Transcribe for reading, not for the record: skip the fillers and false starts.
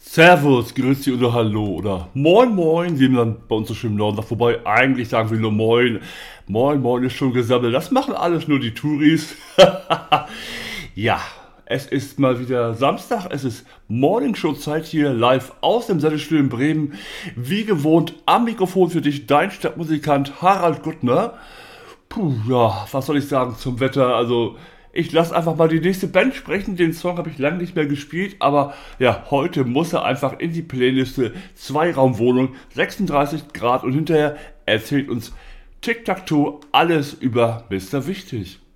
Servus, grüezi oder Hallo oder Moin Moin, wie man bei uns so schön im Norden sagt. Wobei eigentlich sagen wir nur Moin. Moin Moin ist schon gesammelt. Das machen alles nur die Touris. Ja, es ist mal wieder Samstag. Es ist Morningshow-Zeit hier live aus dem Sendestudio in Bremen. Wie gewohnt am Mikrofon für dich dein Stadtmusikant Harald Guttner. Puh, ja, was soll ich sagen zum Wetter? Also, ich lasse einfach mal die nächste Band sprechen. Den Song habe ich lange nicht mehr gespielt, aber ja, heute muss er einfach in die Playliste. Zweiraumwohnung, 36 Grad und hinterher erzählt uns Tic-Tac-Toe alles über Mr. Wichtig.